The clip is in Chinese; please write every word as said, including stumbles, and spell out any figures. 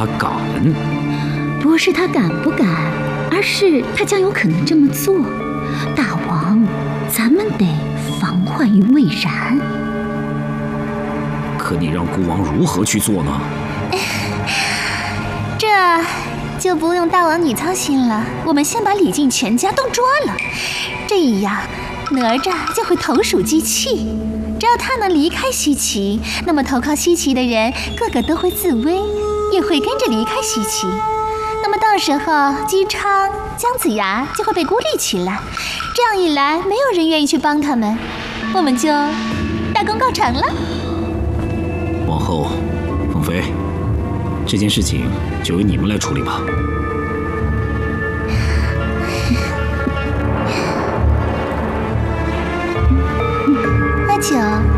他敢。 不是他敢不敢，而是他将有可能这么做。大王，咱们得防患于未然。 可你让孤王如何去做呢？ 这就不用大王你操心了。我们先把李靖全家都抓了，这样哪吒就会投鼠忌器。只要他能离开西岐，那么投靠西岐的人个个都会自危，也会跟着离开西岐。那么到时候姬昌、姜子牙就会被孤立起来，这样一来，没有人愿意去帮他们，我们就大功告成了。 王后，凤飞，这件事情就由你们来处理吧。 阿九。